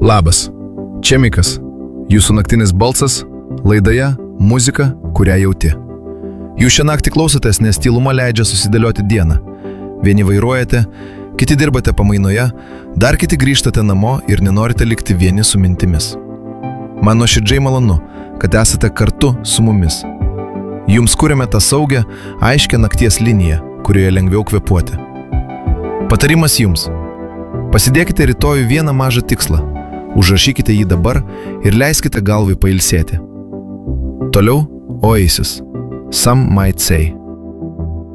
Labas, čia Mikas, jūsų naktinis balsas, laidoje muzika, kurią jauti. Jūs šią naktį klausotės, nes tyluma leidžia susidėlioti dieną. Vieni vairuojate, kiti dirbate pamainoje, dar kiti grįžtate namo ir nenorite likti vieni su mintimis. Man nuoširdžiai malonu, kad esate kartu su mumis. Jums kuriame tą saugę, aiškę nakties liniją, kurioje lengviau kvėpuoti. Patarimas jums. Pasidėkite rytojų vieną mažą tikslą. Užrašykite jį dabar ir leiskite galvai pailsėti. Toliau Oasis. Some might say.